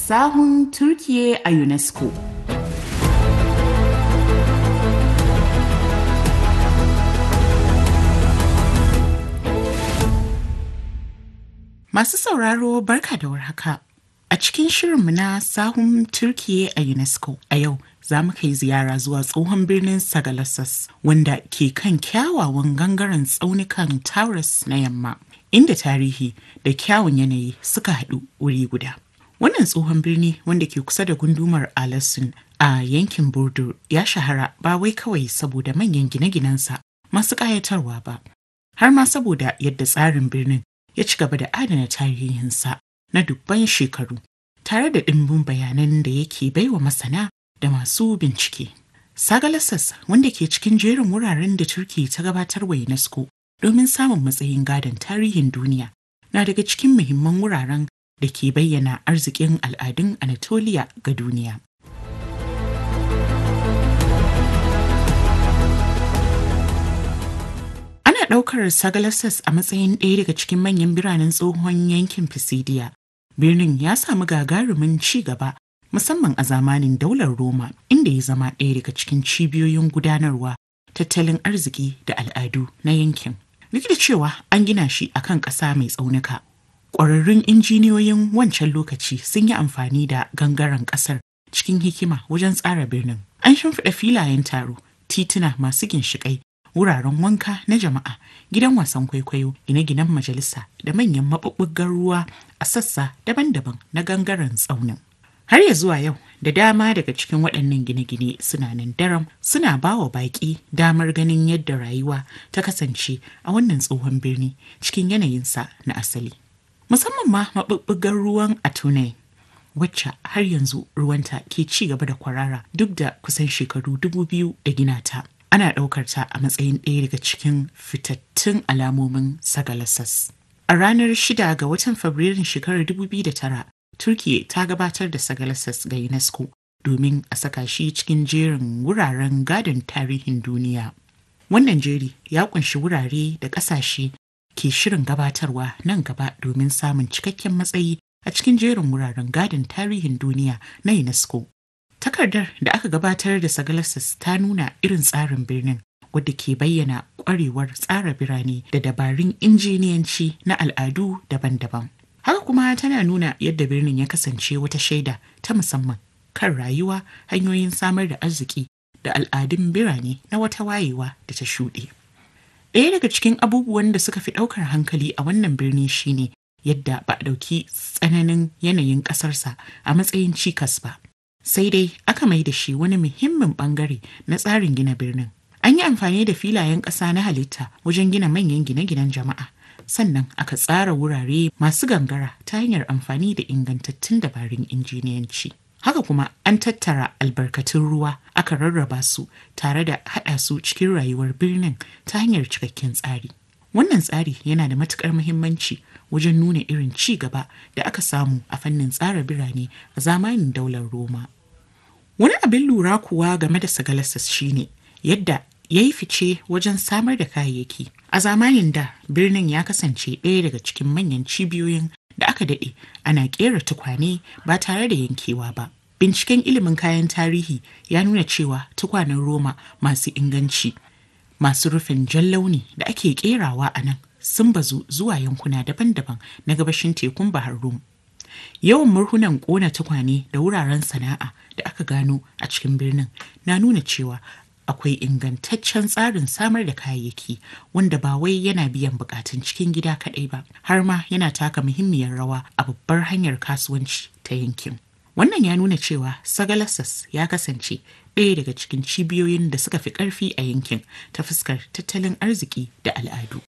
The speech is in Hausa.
Sahun Turkiye a UNESCO. Masu sauraro barka da warhaka. A cikin shirinmu na sahun Turkiye a UNESCO a yau za mu kai ziyara zuwa tsohon birnin Sagalassas wanda ke kan kyawawan gangaren tsaunukan Taurus na yamma, inda tarihi da kyawun yanayi suka haɗu wuri guda. Wannan tsohon birni wanda ke kusa da gundumar Alasun a yankin Burdur ya shahara ba wai kawai saboda manyan gine-ginensa masu ƙayatarwa ba, har ma saboda yadda tsarin birnin ya ci gaba da adana tarihinsa na dubban shekaru tare da ɗimbin bayanan da yake baiwa masana da masu bincike. Sagalassas wanda ke cikin jerin wuraren da Turki ta gabatar wa UNESCO domin samun matsayin gadon tarihin duniya na daga cikin muhimman wuraren da ke bayyana arzikin al'adun Anatolia ga duniya. Ana ɗaukar Sagalassas a matsayin ɗaya daga cikin manyan biranen tsohon yankin Pisidiya. Birnin ya samu gagarumin ci gaba musamman a zamanin daular Roma, inda ya zama ɗaya daga cikin cibiyoyin gudanarwa, tattalin arziki da al'adu na yankin. Duk da cewa an gina shi a kan ƙasa mai tsaunuka, ƙwararrun injiniyoyin wancan lokaci sun yi amfani da gangaren ƙasar cikin hikima wajen tsara birnin. An shimfiɗa filayen taro, tituna masu ginshiƙai, wuraren wanka na jama'a, gidan wasan kwaikwayo, gine-ginen majalisa da manyan maɓuɓɓugan ruwa a sassa daban-daban na gangaren tsaunin. Har ya zuwa yau da dama daga cikin waɗannan gine-gine suna nan daram, suna ba wa baƙi damar ganin yadda rayuwa ta kasance a wannan tsohon birni cikin yanayinsa na asali. Musamman ma maɓuɓɓugan ruwan Atunai, wacce har yanzu ruwanta ke ci gaba da kwarara duk da kusan shekaru 2000 da gina ta. Ana ɗaukar ta a matsayin ɗaya daga cikin fitattun alamomin Sagalassas. A ranar 6 ga watan Fabrairun shekarar 2009, Turkiyya ta gabatar da Sagalassas ga UNESCO domin a saka shi cikin jerin wuraren gadon tarihin duniya. Wannan jeri ya kunshi wurare da ƙasashe ke shirin gabatarwa nan gaba domin samun cikakken matsayi a cikin jerin wuraren gadon tarihin duniya na UNESCO. Takardar da aka gabatar da Sagalassas ta nuna irin tsarin birnin wadda ke bayyana ƙwarewar tsara birane da dabarun injiniyanci na al'adu daban-daban. Haka kuma tana nuna yadda birnin ya kasance wata shaida ta musamman kan rayuwa, hanyoyin samar da arziki da al'adun birane na wata wayewa da ta shuɗe. Ɗaya daga cikin abubuwan da suka fi ɗaukar hankali a wannan birni shine yadda ba a ɗauki tsananin yanayin ƙasarsa a matsayin cikas ba. Sai dai aka mai da shi wani muhimmin ɓangare na tsarin gina birnin. An yi amfani da filayen ƙasa na halitta wajen gina manyan gine-ginen jama'a. Sannan aka tsara wurare masu gangara ta hanyar amfani da ingantattun dabarun injiniyanci. Haka kuma an tattara albarkatun ruwa aka rarraba su tare da haɗa su cikin rayuwar birnin ta hanyar cikakken tsari. Wannan tsari yana da matuƙar muhimmanci wajen nuna irin ci gaba da aka samu a fannin tsara birane a zamanin daular Roma. Wani abin lura kuwa game da Sagalassas shine yadda ya yi fice wajen samar da kayayyaki. A zamanin da birnin ya kasance ɗaya daga cikin manyan cibiyoyin da aka daɗe ana ƙera tukwane ba tare da yankewa ba. Binciken ilimin kayan tarihi ya nuna cewa tukwanen Roma masu inganci, masu rufin jan launi da ake ƙerawa a nan sun bazu zuwa yankuna daban-daban na gabashin tekun Bahar Rum. Yawan murhunan ƙona tukwane da wuraren sana'a da aka gano a cikin birnin na nuna cewa akwai ingantaccen tsarin samar da kayayyaki wanda ba wai yana biyan bukatun cikin gida kaɗai ba, har ma yana taka muhimmiyar rawa a babbar hanyar kasuwanci ta yankin. Wannan ya nuna cewa Sagalassas ya kasance ɗaya daga cikin cibiyoyin da suka fi ƙarfi a yankin ta fuskar tattalin arziki da al'adu.